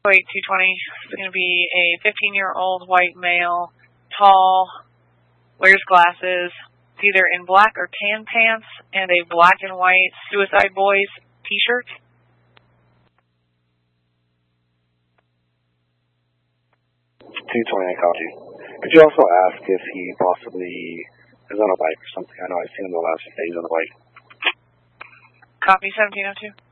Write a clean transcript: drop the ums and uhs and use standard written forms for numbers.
Wait, 220. It's going to be a 15-year-old white male, tall, wears glasses. It's either in black or tan pants and a black and white Suicide Boys t-shirt. I called you. Could you also ask if he possibly is on a bike or something? I know I've seen him the last few days on the bike. Copy, 1702.